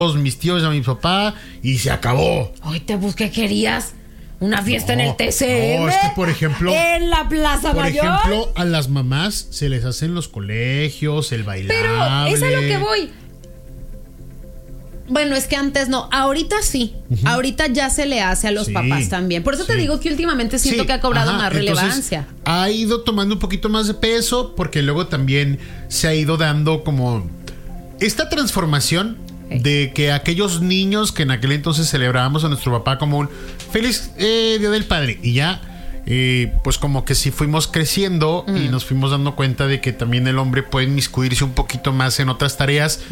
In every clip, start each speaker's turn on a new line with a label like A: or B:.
A: mis tíos, a mi papá, y se acabó.
B: Oye, pues, ¿qué querías? ¿Una fiesta en el TCM?
A: No, es que, por ejemplo,
B: ¿en la Plaza Mayor?
A: Por ejemplo, a las mamás se les hacen los colegios, el bailable.
B: Pero es a lo que voy. Bueno, es que antes no, ahorita sí. Ahorita ya se le hace a los papás también. Por eso te digo que últimamente siento que ha cobrado más relevancia.
A: Entonces, ha ido tomando un poquito más de peso porque luego también se ha ido dando como esta transformación de que aquellos niños que en aquel entonces celebrábamos a nuestro papá como un feliz Día del Padre y ya pues como que sí fuimos creciendo y nos fuimos dando cuenta de que también el hombre puede inmiscuirse un poquito más en otras tareas.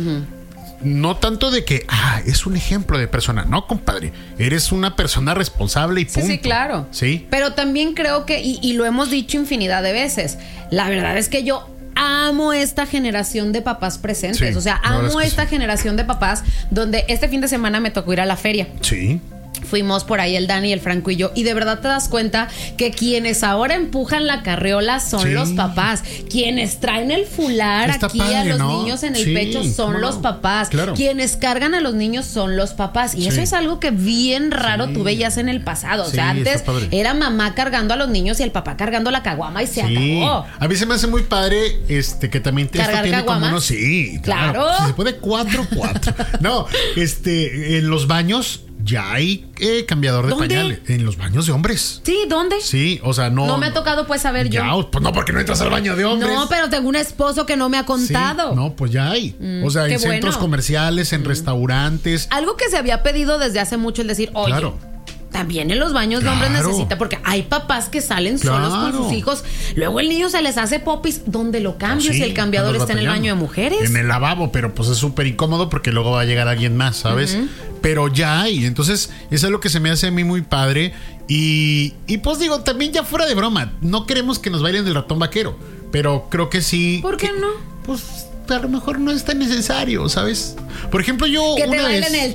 A: No tanto de que, es un ejemplo de persona. No, compadre. Eres una persona responsable y punto.
B: Sí, claro.
A: Sí.
B: Pero también creo que, y lo hemos dicho infinidad de veces, la verdad es que yo amo esta generación de papás presentes. O sea, amo esta generación de papás donde este fin de semana me tocó ir a la feria.
A: Sí.
B: Fuimos por ahí el Dani, el Franco y yo, y de verdad te das cuenta que quienes ahora empujan la carriola son los papás. Quienes traen el fular aquí a los niños en el pecho son los papás. Claro. Quienes cargan a los niños son los papás. Y eso es algo que bien raro tú veías en el pasado. O sea, antes era mamá cargando a los niños y el papá cargando la caguama y se acabó.
A: A mí se me hace muy padre que también
B: ¿cargar
A: tiene
B: caguamas?
A: como unos... Sí, claro. Si se puede 4. No, en los baños ya hay cambiador de pañales. En los baños de hombres.
B: Sí, ¿dónde?
A: Sí, o sea, no.
B: No me ha tocado pues saber yo.
A: Pues no, porque no entras al baño de hombres.
B: No, pero tengo un esposo que no me ha contado.
A: Sí, no, pues ya hay. O sea, en centros comerciales, en restaurantes.
B: Algo que se había pedido desde hace mucho, el decir, oye, también en los baños de hombres necesita, porque hay papás que salen solos con sus hijos. Luego el niño se les hace popis. ¿Dónde lo cambio si el cambiador está en el baño de mujeres?
A: En el lavabo, pero pues es súper incómodo porque luego va a llegar alguien más, ¿sabes? Pero ya hay. Entonces, eso es lo que se me hace a mí muy padre. Y pues digo, también ya fuera de broma, no queremos que nos bailen del ratón vaquero, pero creo que sí.
B: ¿Por qué no?
A: Pues a lo mejor no es tan necesario, ¿sabes? Por ejemplo, yo
B: que te bailen el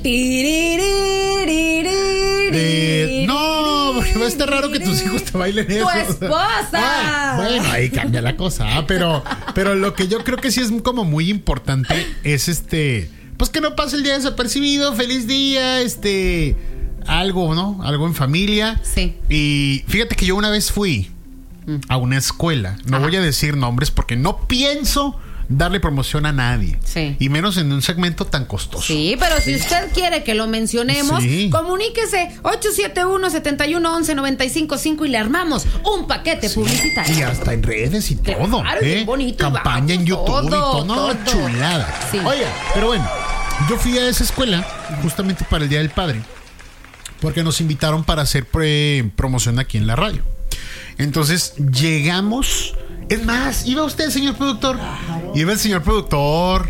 A: no, porque va a estar raro que tus hijos te bailen eso.
B: ¡Tu esposa!
A: Bueno, ahí cambia la cosa, pero lo que yo creo que sí es como muy importante es pues que no pase el día desapercibido, feliz día, algo, ¿no? Algo en familia.
B: Sí.
A: Y fíjate que yo una vez fui a una escuela, no voy a decir nombres porque no pienso darle promoción a nadie. Sí. Y menos en un segmento tan costoso.
B: Sí, pero si usted quiere que lo mencionemos, comuníquese 871-7111-955 y le armamos un paquete publicitario.
A: Y hasta en redes y todo.
B: Claro, bien bonito.
A: Campaña en YouTube
B: todo,
A: y todo. No, chulada.
B: Sí.
A: Oye, pero bueno, yo fui a esa escuela justamente para el Día del Padre, porque nos invitaron para hacer promoción aquí en la radio. Entonces llegamos. Es más, iba usted, señor productor. Iba el señor productor.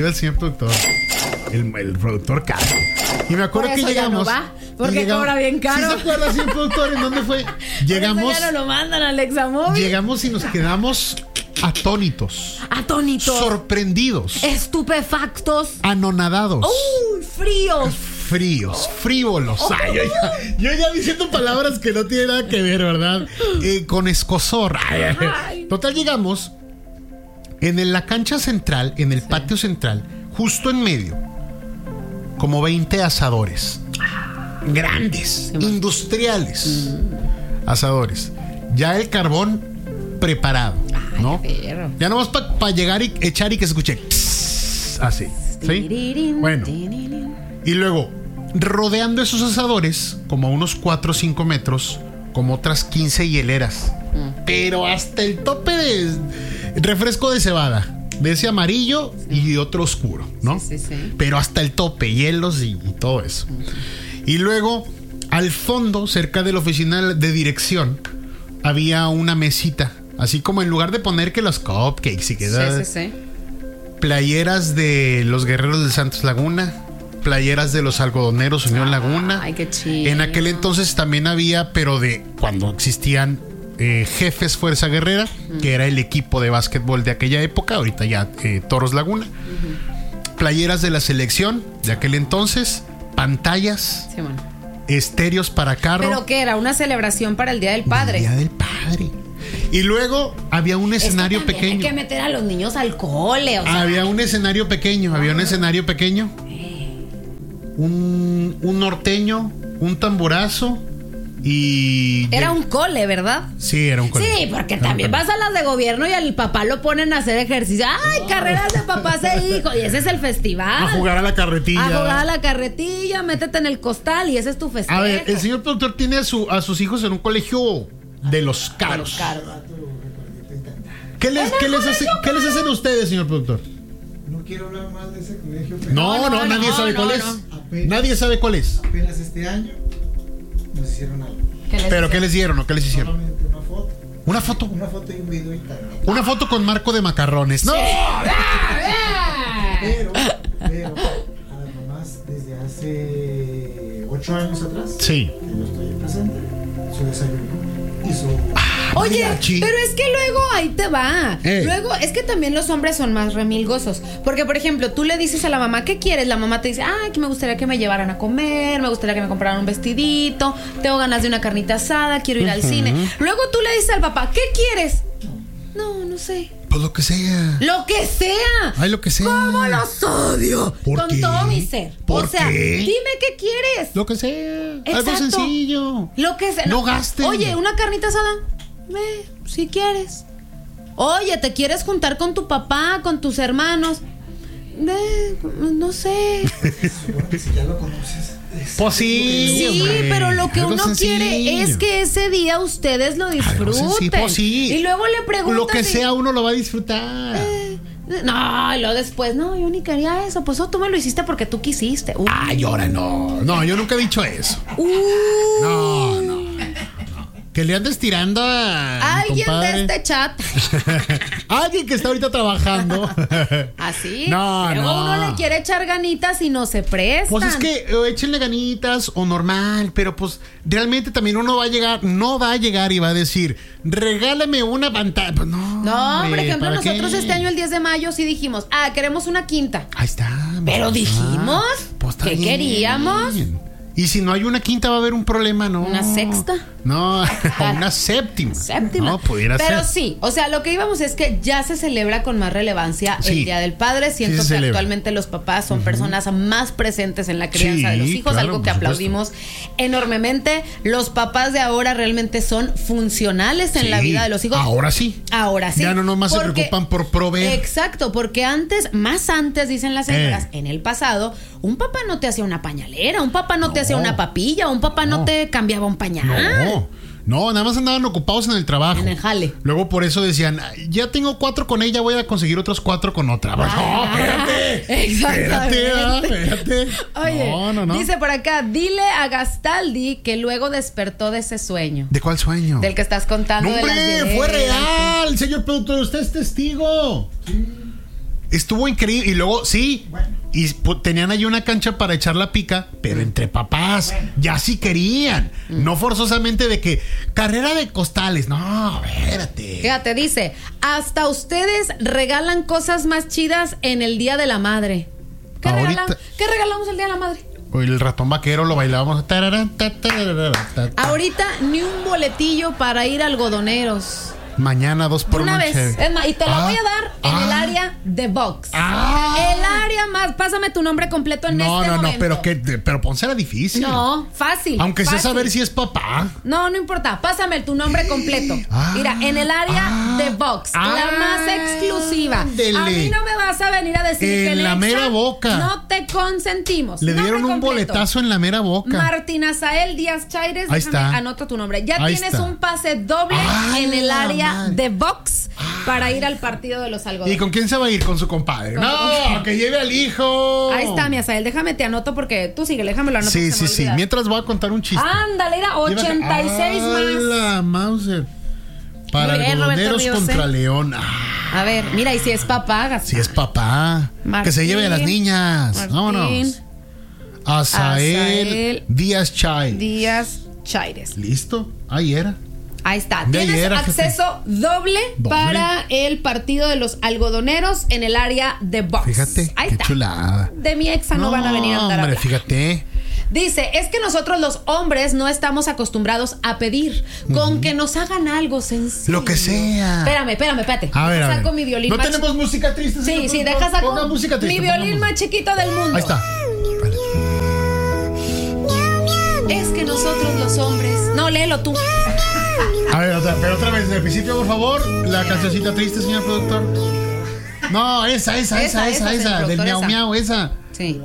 A: El productor caro. Y me acuerdo que llegamos.
B: Ya no va, porque cobra bien caro.
A: ¿Sí se acuerda, señor productor? ¿En dónde fue? Llegamos.
B: Ya no lo mandan al Examóvil.
A: Llegamos y nos quedamos atónitos. Sorprendidos.
B: Estupefactos.
A: Anonadados.
B: Fríos.
A: Frívolos. Ay, yo ya diciendo palabras que no tienen nada que ver, ¿verdad? Con escozor. Total, llegamos en la cancha central, en el patio central, justo en medio, como 20 asadores. Grandes, industriales. Asadores. Ya el carbón preparado, ¿no? Ya nomás para llegar y echar y que se escuche así. ¿Sí? Bueno. Y luego, rodeando esos asadores, como a unos 4 o 5 metros, como otras 15 hieleras. Pero hasta el tope de refresco de cebada, de ese amarillo y otro oscuro, ¿no? Sí. Pero hasta el tope, hielos y todo eso. Y luego, al fondo, cerca de la oficina de dirección, había una mesita. Así como en lugar de poner que los cupcakes y que playeras de los Guerreros del Santos Laguna, playeras de los Algodoneros Unión Laguna.
B: Ay, qué chido.
A: En aquel entonces también había, pero de cuando existían Jefes Fuerza Guerrera, que era el equipo de básquetbol de aquella época, ahorita ya Toros Laguna. Playeras de la selección de aquel entonces, pantallas, estéreos para carro.
B: ¿Pero qué era? ¿Una celebración para el Día del Padre?
A: El Día del Padre. Y luego había un escenario pequeño.
B: Hay que meter a los niños al cole.
A: Había un escenario pequeño. un norteño, un tamborazo y...
B: Era un cole, ¿verdad?
A: Sí, era un cole.
B: Sí, porque también vas a las de gobierno y al papá lo ponen a hacer ejercicio. ¡Ay, carreras de papás e hijos! Y ese es el festival.
A: A jugar a la carretilla.
B: A jugar a la carretilla, métete en el costal y ese es tu festejo.
A: A ver, el señor productor tiene a sus hijos en un colegio de los caros. ¿Qué les hacen ustedes, señor productor?
C: No quiero hablar mal de ese colegio. Pero
A: No, nadie sabe cuál es. Nadie sabe cuál es.
C: Apenas este año nos hicieron algo.
A: ¿Qué les dieron o qué les hicieron?
C: Solamente una foto.
A: ¿Una foto?
C: Una foto y un video y tal.
A: Una foto con marco de macarrones. ¡No!
C: Pero a las mamás desde hace 8 años atrás.
A: Sí.
C: Que yo estoy presente. Su desayuno y su...
B: Oye,
A: mariachi.
B: pero es que luego ahí te va. Luego es que también los hombres son más remilgosos. Porque, por ejemplo, tú le dices a la mamá, ¿qué quieres? La mamá te dice, que me gustaría que me llevaran a comer, me gustaría que me compraran un vestidito, tengo ganas de una carnita asada, quiero ir al cine. Luego tú le dices al papá, ¿qué quieres? No sé.
A: Pues lo que sea.
B: ¡Lo que sea!
A: Ay, lo que sea.
B: ¿Cómo los odio?
A: ¿Por
B: Con
A: qué?
B: todo mi ser.
A: ¿Por
B: o sea,
A: qué?
B: dime qué quieres.
A: Lo que sea.
B: Exacto.
A: Algo sencillo.
B: Lo que sea.
A: No gasten.
B: Oye, una carnita asada. Si quieres. Oye, ¿te quieres juntar con tu papá, con tus hermanos? No sé.
C: Si ya lo conoces.
A: Pues sí.
B: Sí,
A: hombre.
B: pero lo que
A: Algo
B: uno
A: sencillo.
B: quiere es que ese día ustedes lo disfruten.
A: Pues sí.
B: Y luego le preguntan.
A: Lo que sea, uno lo va a disfrutar.
B: No, y luego después, no, yo ni quería eso. Pues tú me lo hiciste porque tú quisiste.
A: Ay, ahora no. No, yo nunca he dicho eso. No. Que le andes tirando a
B: alguien de este chat.
A: Alguien que está ahorita trabajando.
B: Así.
A: No.
B: Uno le quiere echar ganitas y no se presta.
A: Pues es que échenle ganitas o normal, pero pues realmente también uno no va a llegar y va a decir, regálame una pantalla. Pues
B: no, por ejemplo, nosotros este año el 10 de mayo sí dijimos, queremos una quinta.
A: Ahí está.
B: Pero dijimos que queríamos.
A: Y si no hay una quinta va a haber un problema, ¿no?
B: ¿Una sexta?
A: No, una séptima.
B: No,
A: pudiera ser.
B: Pero sí, o sea, lo que íbamos es que ya se celebra con más relevancia el Día del Padre. Siento que actualmente los papás son personas más presentes en la crianza de los hijos, claro, algo que aplaudimos enormemente. Los papás de ahora realmente son funcionales en la vida de los hijos.
A: Ahora sí. Ya no nomás se preocupan por proveer.
B: Exacto, porque más antes, dicen las señoras, en el pasado, un papá no te hacía una pañalera, un papá no te hacía una papilla, un papá no te cambiaba un pañal.
A: No, nada más andaban ocupados en el trabajo.
B: En el jale.
A: Luego por eso decían, ya tengo 4 con ella, voy a conseguir otros 4 con otra. Espérate. Espérate.
B: Oye, dice por acá, dile a Gastaldi que luego despertó de ese sueño.
A: ¿De cuál sueño?
B: Del que estás contando.
A: ¡No, hombre! ¡Fue real! Señor productor, usted es testigo. Sí. Estuvo increíble. Y luego, y tenían ahí una cancha para echar la pica, pero entre papás, ya sí querían. No forzosamente de que carrera de costales. No, espérate.
B: Fíjate, dice, hasta ustedes regalan cosas más chidas en el Día de la Madre. ¿Qué regalamos el Día de la Madre?
A: El ratón vaquero lo bailábamos.
B: Ahorita ni un boletillo para ir a algodoneros.
A: Mañana 2 por
B: una vez. Es más, y te la voy a dar en el área de box. El área más. Pásame tu nombre completo en este momento.
A: Pero pónsela difícil.
B: No, fácil.
A: Aunque sea saber si es papá.
B: No importa. Pásame tu nombre completo. Mira, en el área de box. La más exclusiva. A mí no me vas a venir a decir que
A: en la mera boca.
B: No te consentimos.
A: Le dieron un boletazo en la mera boca.
B: Martín Azael Díaz Chaires.
A: Ahí está.
B: Anoto tu nombre. Ya tienes un pase doble en el área de box para ir al partido de los algodones.
A: ¿Y con quién se va a ir? Con su compadre. No, que lleve al hijo.
B: Ahí está, mi Azael. Déjame te anoto porque tú sigue, déjame lo anoto.
A: Sí. Mientras voy a contar un chiste.
B: Ándale, era 86 más.
A: La Mauser. Para algodoneros contra León.
B: A ver, mira, y si es papá.
A: Si es papá. Martín, que se lleve a las niñas. Vámonos. Azael Díaz Chaires. ¿Listo? Ahí era.
B: Ahí está. Tienes acceso doble para el partido de los algodoneros en el área de box.
A: Fíjate, ahí está. Chulada.
B: De mi exa no van a venir a andar.
A: Hombre, fíjate.
B: Dice, es que nosotros los hombres no estamos acostumbrados a pedir. Con que nos hagan algo sencillo.
A: Lo que sea.
B: Espérate.
A: A ver.
B: Saco mi violín.
A: ¿No tenemos música triste?
B: Sí, deja saco
A: música triste,
B: mi violín más chiquito del mundo.
A: Ahí está.
B: Es que nosotros los hombres. No, léelo tú.
A: A ver, pero otra vez, del principio, por favor. La cancioncita triste, señor productor. No, esa, del miau miau, esa.
B: Sí.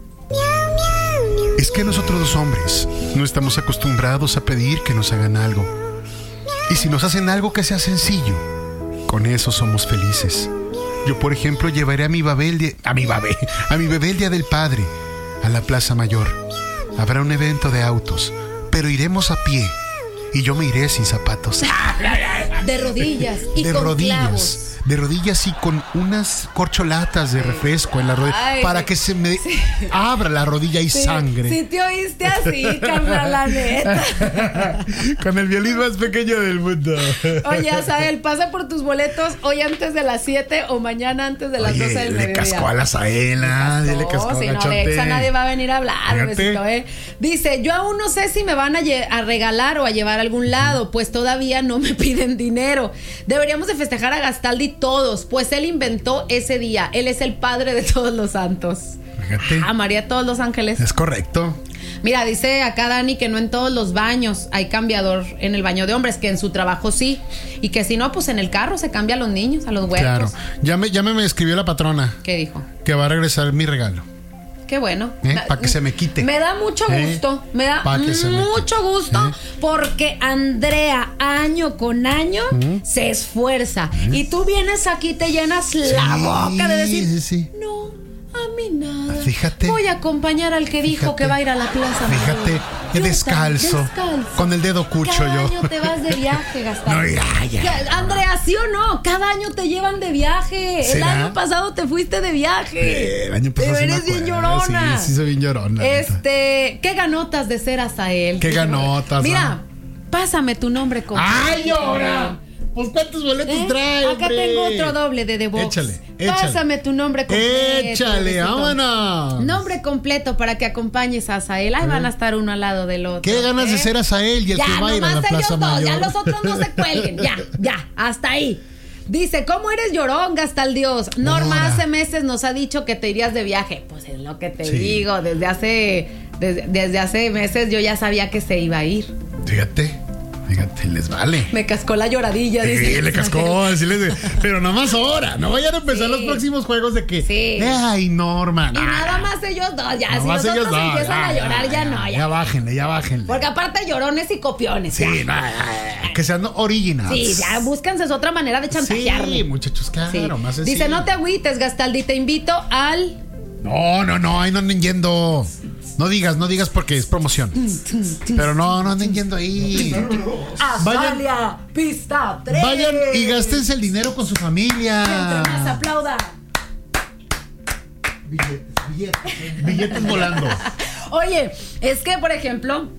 A: Es que nosotros los hombres no estamos acostumbrados a pedir que nos hagan algo. Y si nos hacen algo que sea sencillo, con eso somos felices. Yo, por ejemplo, llevaré a mi bebé el Día del Padre a la Plaza Mayor. Habrá un evento de autos, pero iremos a pie. Y yo me iré sin zapatos.
B: De rodillas y
A: de
B: con
A: rodillas.
B: clavos.
A: De rodillas y con unas corcholatas de refresco en la rodilla.
B: Ay,
A: para que se me abra la rodilla y sangre.
B: Sí, te oíste así, carnal, la neta.
A: Con el violín más pequeño del mundo.
B: Oye, Azael, pasa por tus boletos hoy antes de las 7 o mañana antes de las 12 del mediodía.
A: Le cascó a la Azaela. Le cascó a
B: si no, de Exa nadie va a venir a hablar, besito, Dice, yo aún no sé si me van a regalar o a llevar a algún lado, pues todavía no me piden dinero. Deberíamos de festejar a Gastaldi todos, pues él inventó ese día. Él es el padre de todos los santos.
A: Fíjate.
B: María de todos los ángeles.
A: Es correcto.
B: Mira, dice acá Dani que no en todos los baños hay cambiador en el baño de hombres, que en su trabajo sí. Y que si no, pues en el carro se cambia a los niños, a los huercos.
A: Claro. Ya me escribió la patrona.
B: ¿Qué dijo?
A: Que va a regresar mi regalo.
B: Qué bueno.
A: Para que se me quite.
B: Me da mucho gusto. Me da mucho gusto porque Andrea, año con año, se esfuerza. Y tú vienes aquí y te llenas la boca de decir, no, a mí nada.
A: Fíjate.
B: Voy a acompañar al que dijo que va a ir a la plaza.
A: Fíjate, descalzo. Con el dedo cucho
B: cada
A: yo.
B: Cada año te vas de viaje, Gastón.
A: No, ya.
B: Andrea, ¿sí o no? Cada año te llevan de viaje.
A: ¿Será?
B: El año pasado te fuiste de viaje.
A: El año pasado.
B: Pero eres bien llorona.
A: Sí, soy bien llorona.
B: Qué ganotas de ser Azael.
A: Qué ganotas.
B: Mira, pásame tu nombre completo.
A: ¡Ay, ahora! Pues ¿cuántos boletos trae?
B: Acá tengo otro doble de The Box.
A: Échale.
B: Pásame tu nombre completo.
A: Échale, vámonos.
B: Nombre completo para que acompañes a Azael. Ahí van a estar uno al lado del otro.
A: Qué ganas de ser Azael y el que va a ir a la Plaza Mayor.
B: Ya los otros no se cuelguen. Ya, hasta ahí. Dice, ¿cómo eres llorón, Gastaldios? Norma hace meses nos ha dicho que te irías de viaje. Pues es lo que te digo. Desde hace meses yo ya sabía que se iba a ir.
A: Fíjate, les vale.
B: Me cascó la lloradilla. Dice,
A: le cascó, pero nada más ahora. No vayan a empezar los próximos juegos de que ay, Norma.
B: Y nada más ellos dos, ya. Si los otros empiezan a llorar, ya no.
A: Ya bájenle.
B: Porque aparte llorones y copiones.
A: Sí, que sean originales.
B: Sí, ya búsquense otra manera de chantajearme.
A: Sí, muchachos, claro, más sencillo.
B: Dice, no te agüites, Gastaldi, te invito al...
A: No, ahí no anden yendo. No digas porque es promoción. Pero no anden yendo ahí.
B: Azalia, pista 3.
A: Vayan y gástense el dinero con su familia.
B: Entre más aplauda.
A: Billetes volando.
B: Oye, es que, por ejemplo,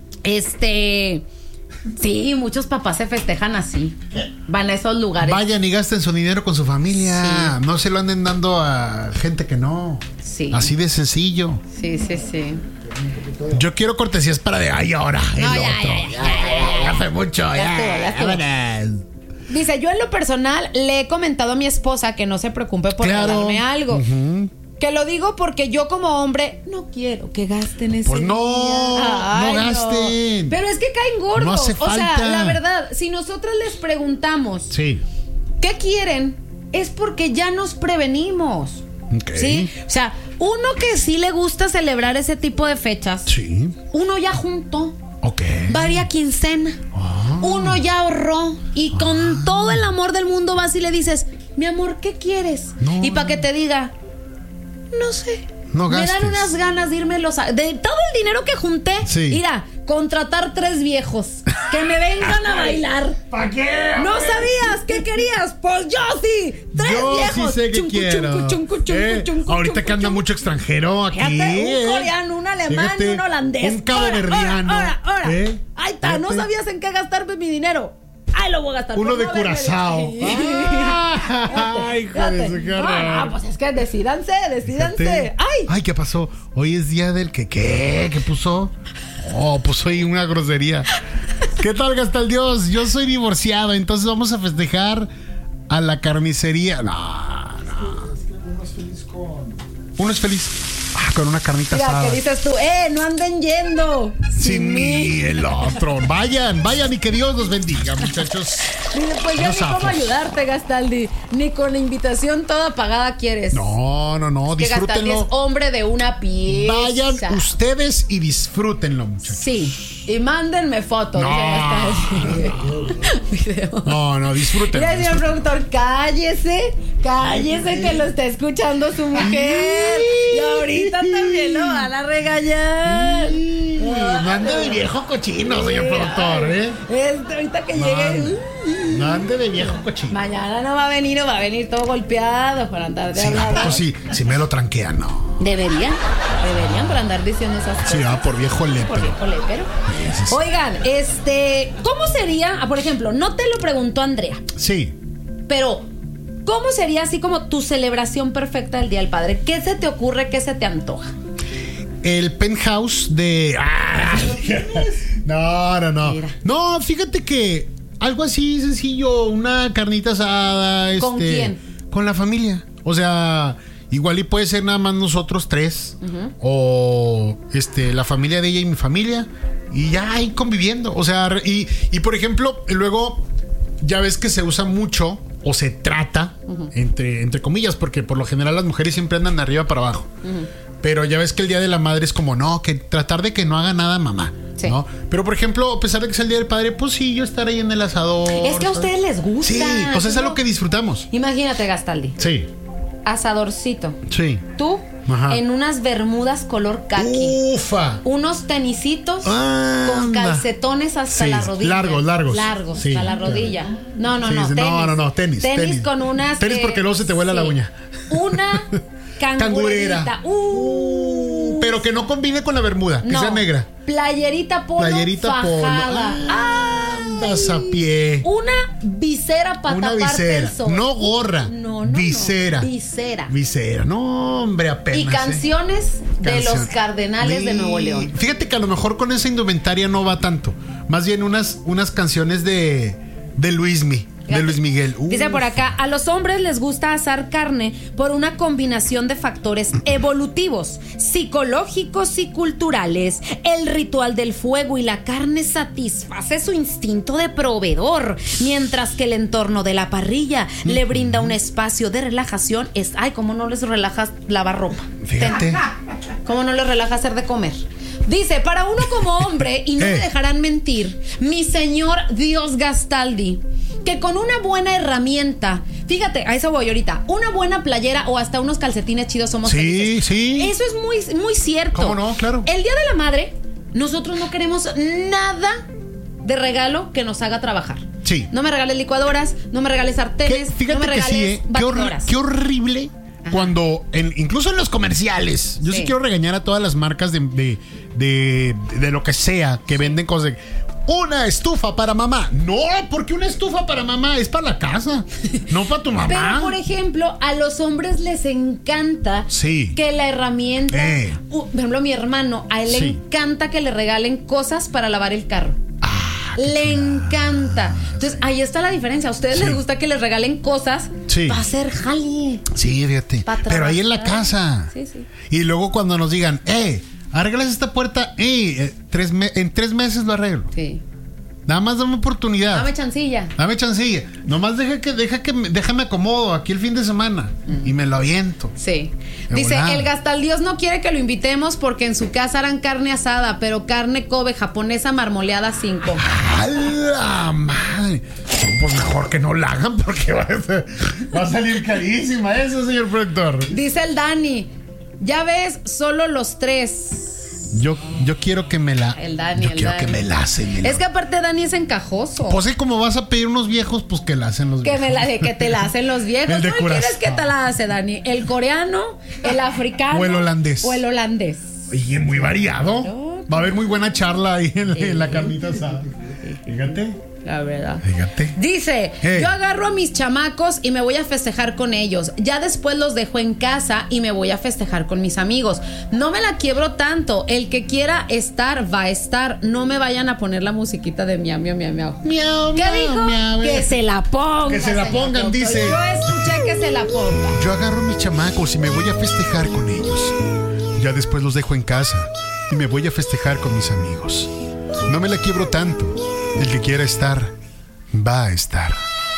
B: sí, muchos papás se festejan así. Van a esos lugares.
A: Vayan y gasten su dinero con su familia. Sí. No se lo anden dando a gente que no.
B: Sí.
A: Así de sencillo.
B: Sí.
A: Yo quiero cortesías para de ahí ahora.
B: No,
A: ya fue mucho.
B: Ya estuvo. Dice, yo en lo personal le he comentado a mi esposa que no se preocupe por regalarme algo. Que lo digo porque yo como hombre no quiero que gasten ese
A: día. No gasten.
B: Pero es que caen gordos.
A: No hace falta.
B: O sea, la verdad, si nosotros les preguntamos ¿qué quieren? Es porque ya nos prevenimos.
A: Okay.
B: ¿Sí? O sea, uno que sí le gusta celebrar ese tipo de fechas, uno ya juntó. Varia quincena. Uno ya ahorró. Y con todo el amor del mundo vas y le dices, mi amor, ¿qué quieres? Y para que te diga, no sé.
A: No gastes.
B: Me dan unas ganas de irme de todo el dinero que junté. Mira, contratar 3 viejos que me vengan a bailar.
A: ¿Para qué?
B: ¿No sabías qué querías? Pues yo sí. 3 viejos.
A: Yo sí sé que quiero. Ahorita que anda mucho extranjero aquí.
B: Fíjate, un coreano, un alemán y un holandés.
A: Un caboverdiano.
B: Ahora. Ahí está, no sabías en qué gastarme mi dinero. Ay, lo voy a gastar.
A: Uno de Curazao. Ay, hijo de su cara.
B: No, pues es que decídanse.
A: Ay, ¿qué pasó? Hoy es día del ¿qué puso? Puso ahí una grosería. ¿Qué tal, Gastaldios? Yo soy divorciado, entonces vamos a festejar a la carnicería. No.
C: Uno es feliz con...
A: Uno es feliz. con una carnita
B: Mira,
A: asada.
B: ¿qué dices tú? No anden yendo
A: Sin mí, el otro. Vayan y que Dios los bendiga, muchachos.
B: Dice, pues yo ni cómo ayudarte, Gastaldi. Ni con la invitación toda pagada quieres.
A: No,
B: Que Gastaldi es hombre de una pieza.
A: Vayan ustedes y disfrútenlo, muchachos.
B: Sí, y mándenme fotos.
A: No, disfrútenlo.
B: Mira, señor productor, cállese que lo está escuchando su mujer. Y ahorita también lo van a regañar.
A: No ande de viejo cochino, señor productor,
B: Ahorita que llegue.
A: No ande de viejo cochino.
B: Mañana no va a venir todo golpeado para andar de hablar.
A: Pues sí, si me lo tranquean, no.
B: Deberían por andar diciendo esas cosas.
A: Sí, por viejo lépero.
B: Oigan, ¿cómo sería? Por ejemplo, no te lo preguntó Andrea.
A: Sí.
B: Pero, ¿cómo sería así como tu celebración perfecta del Día del Padre? ¿Qué se te ocurre? ¿Qué se te antoja?
A: El penthouse de... No.
B: Mira.
A: No, fíjate que algo así sencillo, una carnita asada.
B: ¿Con quién?
A: Con la familia. O sea, igual y puede ser nada más nosotros tres. O la familia de ella y mi familia. Y ya ahí conviviendo. O sea, y por ejemplo, luego ya ves que se usa mucho o se trata, entre comillas, porque por lo general las mujeres siempre andan de arriba para abajo. Pero ya ves que el Día de la Madre es como, no, que tratar de que no haga nada mamá, sí. ¿No? Pero por ejemplo, a pesar de que sea el Día del Padre, pues sí, yo estar ahí en el asador.
B: Es que a ustedes les gusta.
A: Sí, o sea, es algo que disfrutamos.
B: Imagínate, Gastaldi.
A: Sí.
B: Asadorcito.
A: Sí.
B: Tú, en unas bermudas color caqui.
A: Ufa.
B: Unos tenisitos con calcetones hasta la rodilla.
A: Largos.
B: Sí, hasta la rodilla. No, tenis. Tenis con unas...
A: Tenis porque luego se te vuela la uña.
B: Una... Cangurera.
A: Pero que no combine con la bermuda, que sea negra.
B: Playerita polo fajada.
A: Andas a pie.
B: Una visera para taparte el sol.
A: No gorra.
B: No.
A: Visera. No, hombre, apenas.
B: Y canciones de los Cardenales de Nuevo León.
A: Fíjate que a lo mejor con esa indumentaria no va tanto. Más bien unas canciones de Luismi. De Luis Miguel.
B: Dice por acá, a los hombres les gusta asar carne por una combinación de factores evolutivos, psicológicos y culturales. El ritual del fuego y la carne satisface su instinto de proveedor, mientras que el entorno de la parrilla le brinda un espacio de relajación. ¿Cómo no les relaja lavar ropa?
A: Fíjate.
B: ¿Cómo no les relaja hacer de comer? Dice, para uno como hombre, y no me dejarán mentir, mi señor Dios Gastaldi, que con una buena herramienta, fíjate, a eso voy ahorita, una buena playera o hasta unos calcetines chidos somos felices.
A: Sí.
B: Eso es muy, muy cierto.
A: ¿Cómo no? Claro.
B: El Día de la Madre, nosotros no queremos nada de regalo que nos haga trabajar.
A: Sí.
B: No me regales licuadoras, no me regales sartenes, no me regales batidoras.
A: Qué horrible. Ajá. Cuando, incluso en los comerciales, yo sí quiero regañar a todas las marcas de lo que sea, que venden cosas de una estufa para mamá. No, porque una estufa para mamá es para la casa, no para tu mamá.
B: Pero, por ejemplo, a los hombres les encanta que la herramienta... por ejemplo, mi hermano, a él le encanta que le regalen cosas para lavar el carro. Le encanta. Entonces, ahí está la diferencia. A ustedes les gusta que les regalen cosas para hacer jale.
A: Sí, fíjate. Pero ahí en la casa.
B: Sí.
A: Y luego cuando nos digan, arreglas esta puerta, en 3 meses lo arreglo. Sí. Nada más dame oportunidad.
B: Dame chancilla.
A: Nomás déjame acomodo aquí el fin de semana. Y me lo aviento.
B: Sí. Dice, el Gastaldios no quiere que lo invitemos porque en su casa harán carne asada, pero carne Kobe japonesa marmoleada 5.
A: ¡A la madre! Pues mejor que no la hagan porque va a salir carísima eso, señor productor.
B: Dice el Dani, ya ves, solo los 3.
A: Yo quiero que me la... que me la hacen.
B: Es que aparte Dani es encajoso.
A: Pues sí, como vas a pedir unos viejos, pues que la hacen los viejos.
B: Que te la hacen los viejos. ¿Cuál quieres que te la hace, Dani? ¿El coreano? ¿El africano?
A: ¿O el holandés?
B: Y
A: es muy variado. No, va a haber muy buena charla ahí en la carnita asada. Fíjate.
B: La verdad.
A: Fíjate.
B: Dice, yo agarro a mis chamacos y me voy a festejar con ellos. Ya después los dejo en casa y me voy a festejar con mis amigos. No me la quiebro tanto. El que quiera estar, va a estar. No me vayan a poner la musiquita de miau, miau, miau, miau.
A: Miau,
B: ¿qué dijo?
A: Miau,
B: que se la pongan.
A: Que se la pongan, dice.
B: Yo escuché que se la pongan.
A: Yo agarro a mis chamacos y me voy a festejar con ellos. Ya después los dejo en casa y me voy a festejar con mis amigos. No me la quiebro tanto. El que quiera estar, va a estar.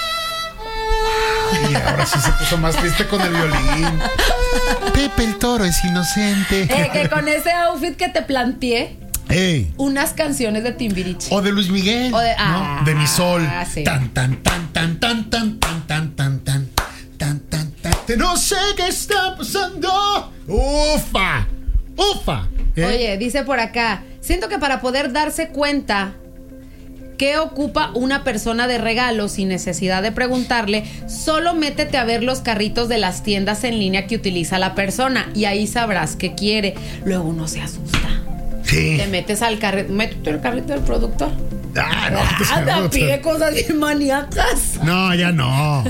A: Y ahora sí se puso más triste con el violín. Pepe el Toro es inocente.
B: Que con ese outfit que te planteé, unas canciones de Timbiriche.
A: O de Luis Miguel.
B: O de,
A: ¿no? De Mi Sol.
B: Sí.
A: Tan, tan, tan, tan, tan, tan, tan, tan, tan, tan, tan, tan, tan. No sé qué está pasando. Ufa. Ufa.
B: Oye, dice por acá, siento que para poder darse cuenta qué ocupa una persona de regalo sin necesidad de preguntarle, solo métete a ver los carritos de las tiendas en línea que utiliza la persona y ahí sabrás qué quiere. Luego uno se asusta.
A: Sí.
B: Te metes al carrito, métete el carrito del productor.
A: No,
B: te pide cosas bien maníacas.
A: No, ya no.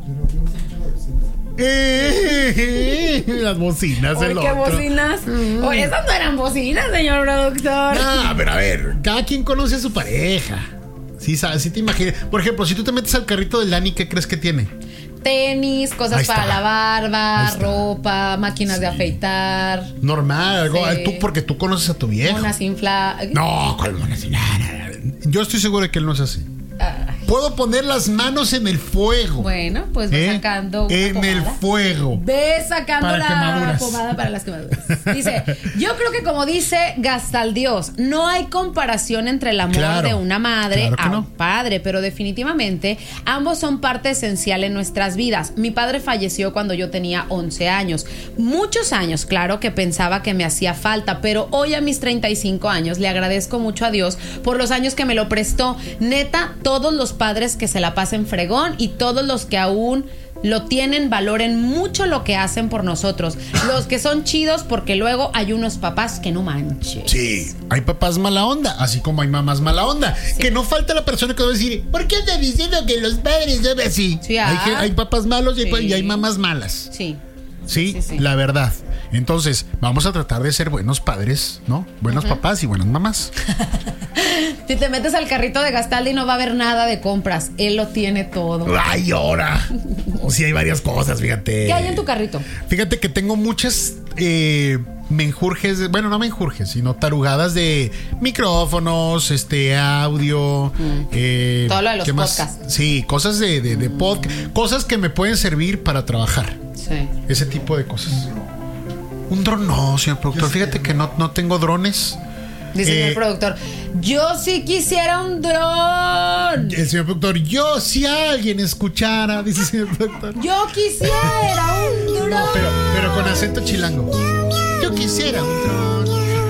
A: Las bocinas.
B: Oye, ¿qué bocinas? Oye, esas no eran bocinas, señor productor.
A: Pero a ver, cada quien conoce a su pareja. Sí, sabes, sí te imaginas. Por ejemplo, si tú te metes al carrito del Dani, ¿qué crees que tiene?
B: Tenis, cosas para la barba, ropa, máquinas de afeitar.
A: Normal, algo.
B: Sí.
A: Tú, porque tú conoces a tu viejo.
B: Monas infladas.
A: No, ¿cuál monas infladas? Yo estoy seguro de que él no es así. Puedo poner las manos en el fuego.
B: Bueno, pues ve sacando una
A: en
B: pomada.
A: El fuego.
B: Ve sacando
A: para
B: la
A: quemaduras.
B: pomada para las quemaduras. Dice, yo creo que como dice Gastaldios, no hay comparación entre el amor de una madre a un padre, pero definitivamente ambos son parte esencial en nuestras vidas. Mi padre falleció cuando yo tenía 11 años. Muchos años, claro que pensaba que me hacía falta, pero hoy a mis 35 años le agradezco mucho a Dios por los años que me lo prestó. Neta, todos los padres que se la pasen fregón y todos los que aún lo tienen valoren mucho lo que hacen por nosotros. Los que son chidos, porque luego hay unos papás que no manches.
A: Sí, hay papás mala onda, así como hay mamás mala onda. Sí. Que no falta la persona que va a decir, ¿por qué estás diciendo que los padres deben así? Sí, hay papás malos y hay mamás malas.
B: Sí.
A: Sí, la verdad. Entonces, vamos a tratar de ser buenos padres, ¿no? Buenos papás y buenas mamás.
B: Si te metes al carrito de Gastaldi no va a haber nada de compras. Él lo tiene todo.
A: Ay, ahora. O sí hay varias cosas, fíjate.
B: ¿Qué hay en tu carrito?
A: Fíjate que tengo muchas menjurjes, bueno, no menjurjes, sino tarugadas de micrófonos, audio.
B: Todo lo de los podcasts.
A: Sí, cosas de podcast, cosas que me pueden servir para trabajar.
B: Sí.
A: Ese tipo de cosas. Un dron no, señor productor. Fíjate que no tengo drones.
B: Dice el productor, yo sí quisiera un dron.
A: El señor productor, yo si alguien escuchara, dice el señor productor.
B: Yo quisiera un dron.
A: No, pero con acento chilango. Yo quisiera un dron.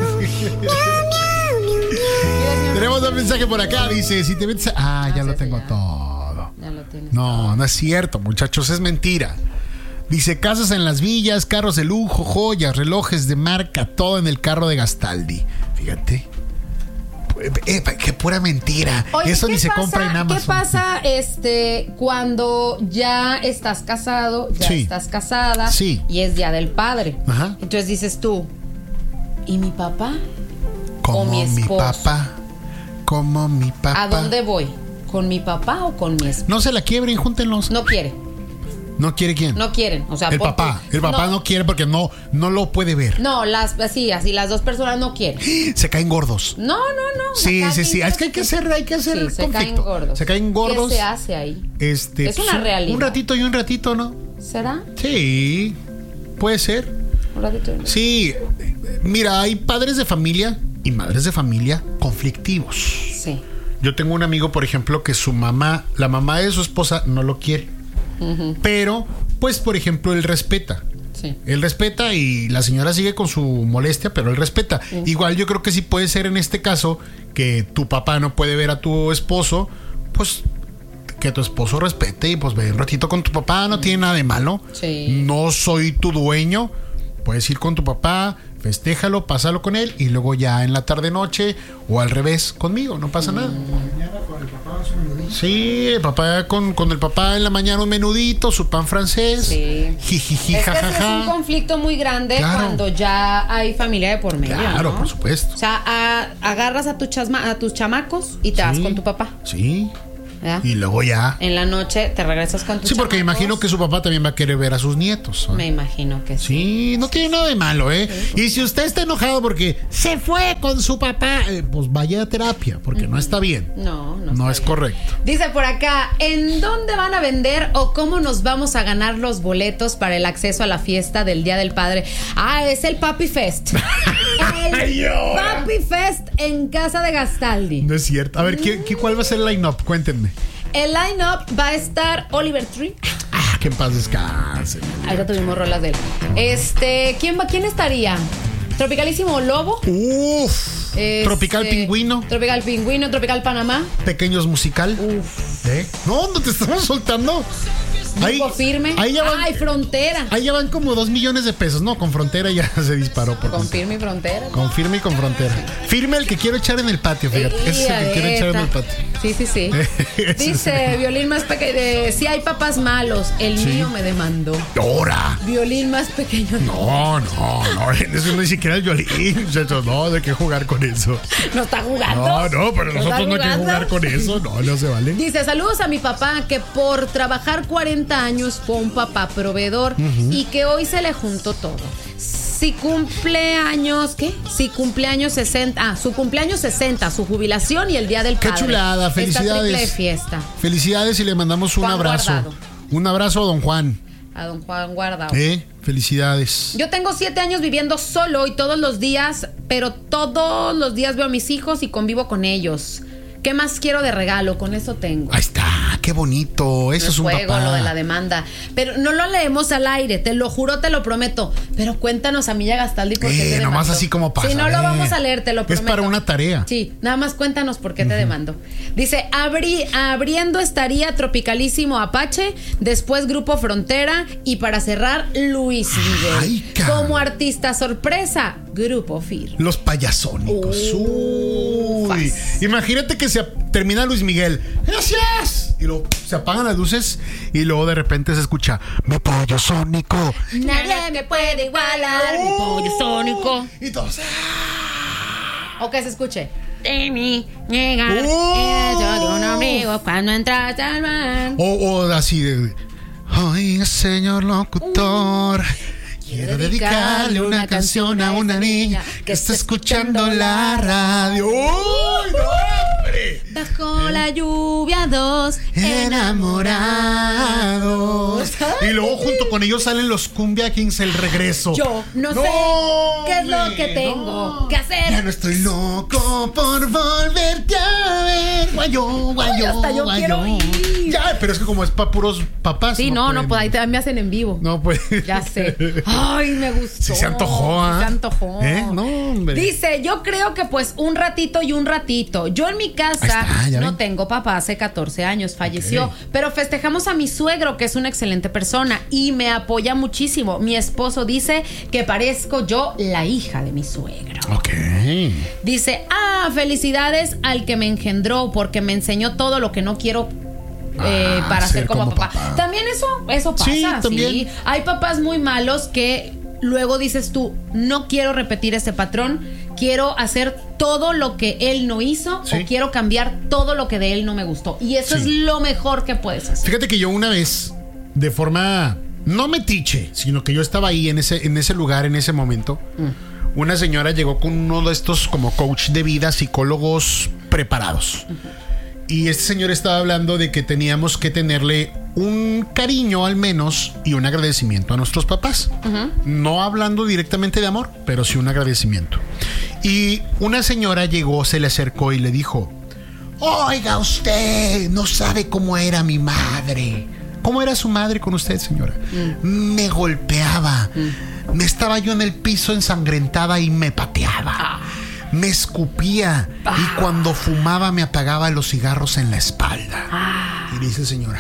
A: Tenemos un mensaje por acá, dice, si te metes ya lo tengo todo.
B: Ya lo tienes.
A: No es cierto, muchachos, es mentira. Dice, casas en las villas, carros de lujo, joyas, relojes de marca, todo en el carro de Gastaldi. Fíjate. Qué pura mentira.
B: Oye,
A: eso ni se compra en Amazon.
B: ¿Qué pasa cuando ya estás casado, estás casada y es Día del Padre?
A: Ajá.
B: Entonces dices tú, ¿y mi papá?
A: ¿Como mi papá? ¿Como mi papá?
B: ¿A dónde voy? ¿Con mi papá o con mi esposo?
A: No se la quiebren, júntenlos.
B: No quiere.
A: ¿No quiere quién?
B: No quieren, o sea,
A: el papá no quiere porque no lo puede ver.
B: No, así las dos personas no quieren.
A: Se caen gordos.
B: No.
A: Sí. Es que hay que hacer conflicto. Se caen gordos.
B: ¿Qué se hace ahí? Es una realidad.
A: Un ratito y un ratito, ¿no?
B: ¿Será?
A: Sí, puede ser.
B: Un ratito y un ratito.
A: Sí, mira, hay padres de familia y madres de familia conflictivos.
B: Sí.
A: Yo tengo un amigo, por ejemplo, que la mamá de su esposa no lo quiere. Pero, pues, por ejemplo, él respeta.
B: Sí.
A: Él respeta y la señora sigue con su molestia, pero él respeta. Igual yo creo que sí puede ser en este caso que tu papá no puede ver a tu esposo, pues que tu esposo respete y pues ve un ratito con tu papá, no tiene nada de malo.
B: Sí.
A: No soy tu dueño. Puedes ir con tu papá, festéjalo, pásalo con él y luego ya en la tarde noche o al revés conmigo, no pasa nada.
C: Mañana con el papá su menudito.
A: Sí, el papá con el papá en la mañana un menudito, su pan francés.
B: Sí.
A: Jijiji, jajaja.
B: Es un conflicto muy grande cuando ya hay familia de por medio.
A: Claro,
B: ¿no?
A: por supuesto.
B: O sea, agarras a tus chamacos y te vas con tu papá.
A: Sí.
B: ¿verdad?
A: Y luego ya.
B: En la noche te regresas con tus
A: Sí, porque
B: chamacos.
A: imagino que su papá también va a querer ver a sus nietos.
B: Me imagino que sí.
A: Sí, no tiene nada de malo, ¿eh? Sí. Y si usted está enojado porque se fue con su papá, pues vaya a terapia, porque no está bien.
B: No
A: es correcto.
B: Dice por acá, ¿en dónde van a vender o cómo nos vamos a ganar los boletos para el acceso a la fiesta del Día del Padre? Es el Papi Fest. El Papi Fest en casa de Gastaldi.
A: No es cierto. A ver, ¿cuál va a ser el line-up? Cuéntenme.
B: El line-up va a estar Oliver Tree.
A: Que en paz descanse.
B: Ahorita tuvimos rolas de él. ¿Quién estaría? Tropicalísimo Lobo.
A: Tropical Pingüino.
B: Tropical Pingüino, Tropical Panamá.
A: Pequeños Musical. No te estamos soltando.
B: Grupo Firme. Frontera.
A: Ahí ya van como 2 millones de pesos. No, con Frontera ya se disparó.
B: Con Firme y Frontera.
A: Con Firme y con Frontera. Firme el que quiero echar en el patio, fíjate. Ese es el que quiero echar en el patio.
B: Sí. Dice Violín más pequeño. Si hay papás malos, el mío me demandó.
A: ¡Ahora!
B: Violín más pequeño.
A: No. Eso ni siquiera es violín. No, de qué jugar con eso.
B: No está jugando.
A: No, pero nosotros no hay que jugar con eso. No se vale.
B: Dice, saludos a mi papá que por trabajar 40 años fue un papá proveedor y que hoy se le juntó todo. Si cumpleaños 60, su cumpleaños 60, su jubilación y el Día del Padre.
A: Qué chulada, felicidades.
B: Esta triple fiesta.
A: Felicidades y le mandamos un abrazo. Guardado. Un abrazo a don Juan.
B: A don Juan Guardado.
A: Felicidades.
B: Yo tengo 7 años viviendo solo y todos los días veo a mis hijos y convivo con ellos. ¿Qué más quiero de regalo? Con eso tengo.
A: Ahí está, qué bonito. Eso es un papá.
B: Lo de la demanda. Pero no lo leemos al aire, te lo juro, te lo prometo. Pero cuéntanos, amiga Gastaldi, por qué te demandó.
A: Nomás así como pasa.
B: Si no lo vamos a leer, te lo prometo.
A: Es para una tarea.
B: Sí, nada más cuéntanos por qué te demandó. Dice, abriendo estaría Tropicalísimo Apache, después Grupo Frontera y para cerrar, Luis Miguel. Como artista sorpresa, Grupo Firme.
A: Los Payasónicos. Uy. Imagínate que se termina Luis Miguel. ¡Gracias! Y luego se apagan las luces y luego de repente se escucha mi pollo sónico.
B: Nadie me puede igualar. Mi pollo sónico.
A: Y todos.
B: O que se escuche. De mí llegar yo de un amigo cuando entras al mar.
A: O así de. Oiga, señor locutor. Quiero dedicarle una canción a una niña que está escuchando la radio. ¡Uy, no, hombre!
B: Bajo la lluvia, 2 enamorados.
A: Y luego junto con ellos salen los Cumbia Kings, el regreso.
B: Yo no sé qué es lo que tengo que hacer.
A: Ya no estoy loco por volverte a ver. Guayo.
B: Hasta yo quiero ir.
A: Ya, pero es que como es para puros papás.
B: Sí, no, pues ahí también me hacen en vivo.
A: No, pues.
B: Ya sé. Ay, me gustó.
A: Sí se antojó,
B: Se antojó.
A: No, hombre.
B: Dice, yo creo que pues un ratito y un ratito. Yo en mi casa no tengo papá, hace 14 años, falleció. Pero festejamos a mi suegro, que es una excelente persona y me apoya muchísimo. Mi esposo dice que parezco yo la hija de mi suegro. Dice, felicidades al que me engendró porque me enseñó todo lo que no quiero para ser como papá. También eso pasa.
A: Sí, también.
B: Sí. Hay papás muy malos que luego dices tú, no quiero repetir ese patrón, quiero hacer todo lo que él no hizo o quiero cambiar todo lo que de él no me gustó. Y eso es lo mejor que puedes hacer.
A: Fíjate que yo una vez, de forma no metiche, sino que yo estaba ahí en ese lugar, en ese momento, una señora llegó con uno de estos como coach de vida, psicólogos preparados. Y este señor estaba hablando de que teníamos que tenerle un cariño al menos y un agradecimiento a nuestros papás. No hablando directamente de amor, pero sí un agradecimiento. Y una señora llegó, se le acercó y le dijo: oiga, usted no sabe cómo era mi madre. ¿Cómo era su madre con usted, señora? Me golpeaba. Me estaba yo en el piso ensangrentada y me pateaba. Me escupía y cuando fumaba me apagaba los cigarros en la espalda. Y dice, señora,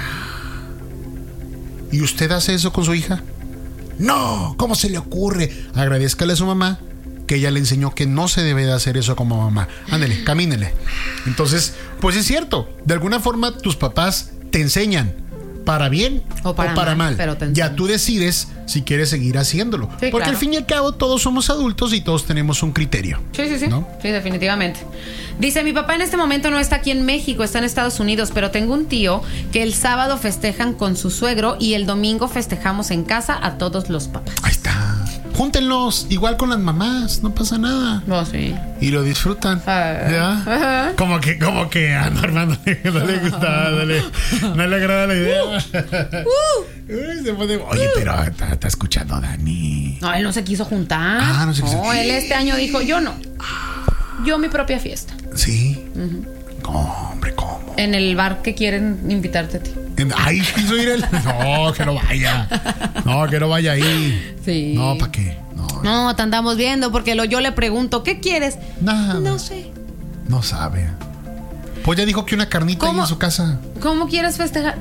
A: ¿y usted hace eso con su hija? No, ¿cómo se le ocurre? Agradézcale a su mamá que ella le enseñó que no se debe de hacer eso como mamá. Ándele, camínele. Entonces, pues es cierto, de alguna forma tus papás te enseñan para bien o para mal. Pero ya tú decides si quieres seguir haciéndolo.
B: Sí,
A: porque
B: claro.
A: al fin y al cabo todos somos adultos y todos tenemos un criterio.
B: Sí.
A: ¿No?
B: Sí, definitivamente. Dice, mi papá en este momento no está aquí en México, está en Estados Unidos, pero tengo un tío que el sábado festejan con su suegro y el domingo festejamos en casa a todos los papás.
A: Ahí está. Júntenlos, igual con las mamás, no pasa nada.
B: No, sí.
A: Y lo disfrutan. ¿Ya? Como que a Norma no le gusta, no le agrada la idea. Uy, se pone, oye, pero está escuchando a Dani.
B: No, él no se quiso juntar.
A: No se quiso.
B: No, él este año dijo, yo no. Yo mi propia fiesta.
A: Sí. Hombre, ¿cómo?
B: En el bar que quieren invitarte a ti.
A: Ay, quiso ir él. No, que no vaya. No, que no vaya ahí.
B: Sí.
A: No, ¿para qué?
B: No, te andamos viendo porque yo le pregunto, ¿qué quieres?
A: Nada.
B: No sé.
A: No sabe. Pues ya dijo que una carnita ahí en su casa.
B: ¿Cómo quieres festejar?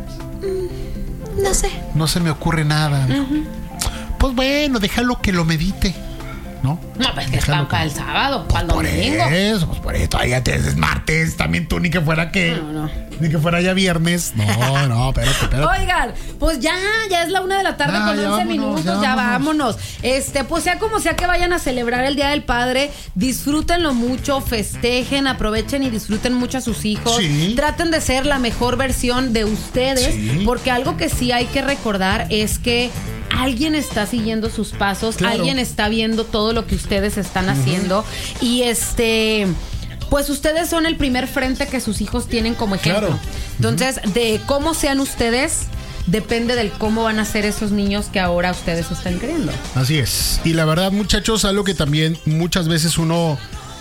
B: No sé.
A: No se me ocurre nada. Pues bueno, déjalo que lo medite. ¿No?
B: No, pues que es para el sábado, para el domingo.
A: Pues por eso, ahí es martes, también tú ni que fuera
B: No.
A: Ni que fuera ya viernes. No, espérate.
B: Oigan, pues ya es la 1:00 p.m. con 11 minutos, ya vámonos. Pues sea como sea que vayan a celebrar el Día del Padre, disfrútenlo mucho, festejen, aprovechen y disfruten mucho a sus hijos.
A: Sí.
B: Traten de ser la mejor versión de ustedes, porque algo que sí hay que recordar es que alguien está siguiendo sus pasos,
A: claro.
B: Alguien está viendo todo lo que ustedes están haciendo y pues ustedes son el primer frente que sus hijos tienen como ejemplo.
A: Claro.
B: Entonces, de cómo sean ustedes, depende del cómo van a ser esos niños que ahora ustedes están creando.
A: Así es. Y la verdad, muchachos, algo que también muchas veces uno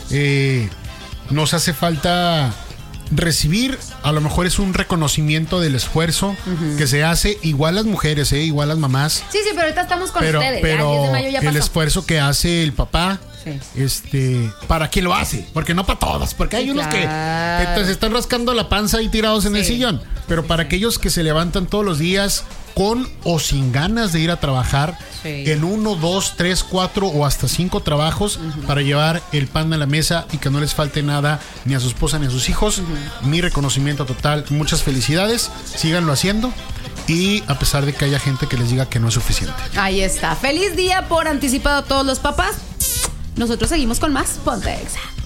A: nos hace falta recibir, a lo mejor es un reconocimiento del esfuerzo que se hace, igual las mujeres, igual las mamás.
B: Sí, pero ahorita estamos con ustedes.
A: Pero
B: ya, 10 de mayo ya
A: el
B: pasó.
A: esfuerzo que hace el papá,
B: sí.
A: Para quien lo hace, porque no para todos, porque hay unos que se están rascando la panza y tirados en el sillón, pero para aquellos que se levantan todos los días con o sin ganas de ir a trabajar en 1, 2, 3, 4 o hasta 5 trabajos para llevar el pan a la mesa y que no les falte nada ni a su esposa ni a sus hijos. Mi reconocimiento total, muchas felicidades, síganlo haciendo y a pesar de que haya gente que les diga que no es suficiente.
B: Ahí está, feliz día por anticipado a todos los papás. Nosotros seguimos con más Ponte Exa.